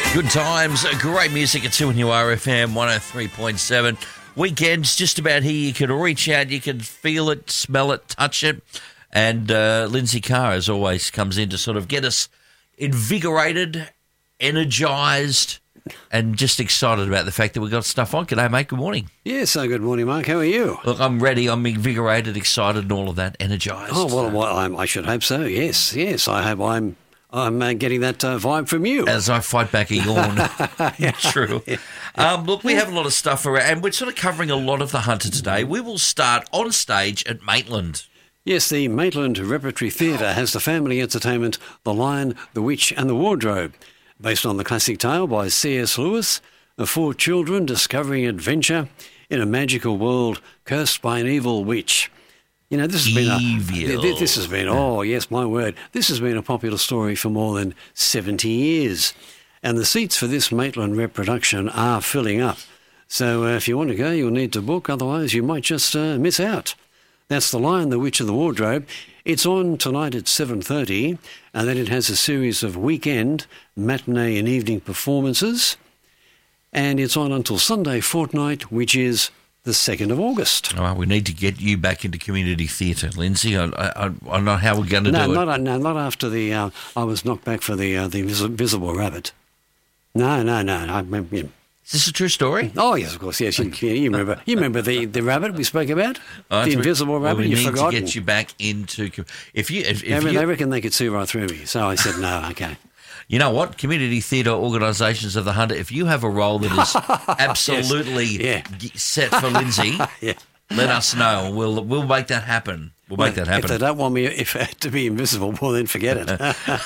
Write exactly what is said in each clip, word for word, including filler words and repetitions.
Good times, great music at two N U R F M one oh three point seven. Weekend's just about here. You can reach out, you can feel it, smell it, touch it. And uh, Lindsay Carr, as always, comes in to sort of get us invigorated, energised, and just excited about the fact that we've got stuff on. G'day, mate. Good morning. Yeah, so good morning, Mark. How are you? Look, I'm ready. I'm invigorated, excited, and all of that, energised. Oh, well, well I'm, I should hope so. Yes, yes. I hope I'm I'm uh, getting that uh, vibe from you. As I fight back a yawn. Yeah. True. Yeah. Um, look, we have a lot of stuff around, and we're sort of covering a lot of the Hunter today. We will start on stage at Maitland. Yes, the Maitland Repertory Theatre has the family entertainment The Lion, the Witch and the Wardrobe, based on the classic tale by C S Lewis, of four children discovering adventure in a magical world cursed by an evil witch. You know, this has been a, this has been, oh, yes, my word, this has been a popular story for more than seventy years. And the seats for this Maitland Rep production are filling up. So uh, if you want to go, you'll need to book, otherwise you might just uh, miss out. That's The Lion, the Witch and the Wardrobe. It's on tonight at seven thirty, and then it has a series of weekend, matinee and evening performances. And it's on until Sunday fortnight, which is the second of August. All right, we need to get you back into community theatre, Lindsay. I, I, I don't know how we're going to no, do not, it. No, not after the, uh, I was knocked back for the uh, the Invisible Rabbit. No, no, no. I, you know. Is this a true story? Oh, yes, of course, yes. You, you remember You remember the, the rabbit we spoke about? Oh, the Invisible well, Rabbit, we you've need forgotten. to get you back into... If you, if, if I mean, you, they reckon they could see right through me, so I said no, okay. You know what? Community theatre organisations of the Hunter, if you have a role that is absolutely yes. yeah. set for Lindsay, yeah. let us know. We'll we'll make that happen. We'll well, make that happen. If they don't want me if, to be invisible, well, then forget it.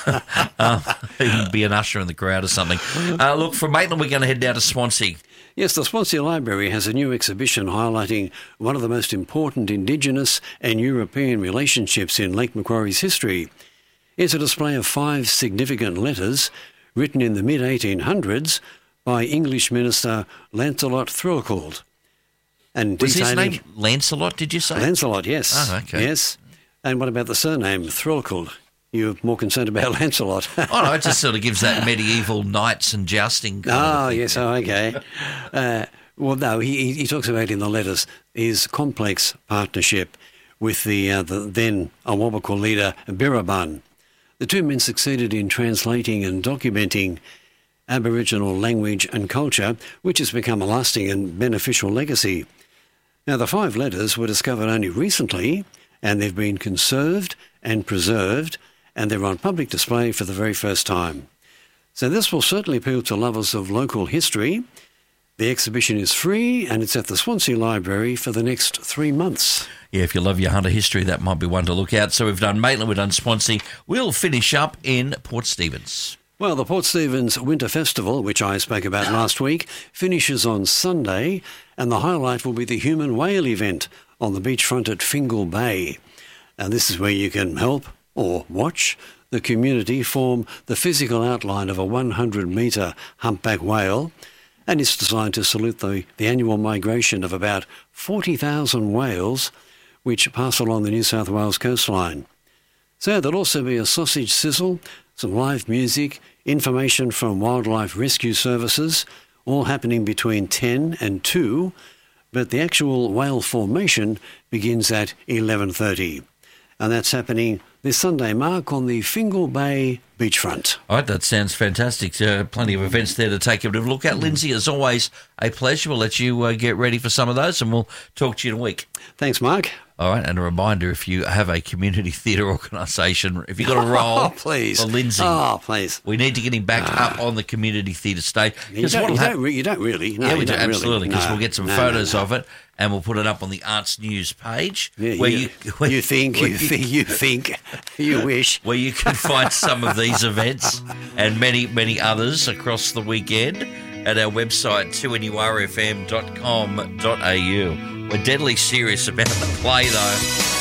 uh, be an usher in the crowd or something. Uh, look, from Maitland, we're going to head down to Swansea. Yes, the Swansea Library has a new exhibition highlighting one of the most important Indigenous and European relationships in Lake Macquarie's history. It's a display of five significant letters written in the mid eighteen hundreds by English minister Lancelot Threlkeld. And Was his detailing... name Lancelot, did you say? Lancelot, yes. Oh, okay. Yes. And what about the surname, Threlkeld? You're more concerned about Lancelot. Oh, no, it just sort of gives that medieval knights and jousting kind Oh, of yes, oh, okay. uh, well, no, he, he talks about in the letters his complex partnership with the, uh, the then Awabakal leader, Birabun. The two men succeeded in translating and documenting Aboriginal language and culture, which has become a lasting and beneficial legacy. Now, the five letters were discovered only recently, and they've been conserved and preserved, and they're on public display for the very first time. So this will certainly appeal to lovers of local history. The exhibition is free, and it's at the Swansea Library for the next three months. Yeah, if you love your Hunter history, that might be one to look at. So we've done Maitland, we've done Swansea. We'll finish up in Port Stephens. Well, the Port Stephens Winter Festival, which I spoke about last week, finishes on Sunday, and the highlight will be the Human Whale event on the beachfront at Fingal Bay. And this is where you can help or watch the community form the physical outline of a one hundred metre humpback whale, and it's designed to salute the, the annual migration of about forty thousand whales which pass along the New South Wales coastline. So there'll also be a sausage sizzle, some live music, information from Wildlife Rescue Services, all happening between ten and two, but the actual whale formation begins at eleven thirty. And that's happening this Sunday, Mark, on the Fingal Bay beachfront. All right, that sounds fantastic. Uh, plenty of events there to take a bit of a look at. Lindsay, as always, a pleasure. We'll let you uh, get ready for some of those, and we'll talk to you in a week. Thanks, Mark. All right, and a reminder, if you have a community theatre organisation, if you've got a role oh, please. for Lindsay, oh, please. we need to get him back up on the community theatre stage. You don't, you, don't, you don't really. No, yeah, we you do, don't absolutely, because really. No, we'll get some no, photos no, no. of it, and we'll put it up on the Arts News page. Yeah, where you, you, where, you think, where you, think, you think, you wish. Where you can find some of these events and many, many others across the weekend at our website, two N U R F M dot com dot A U. We're deadly serious about the play, though.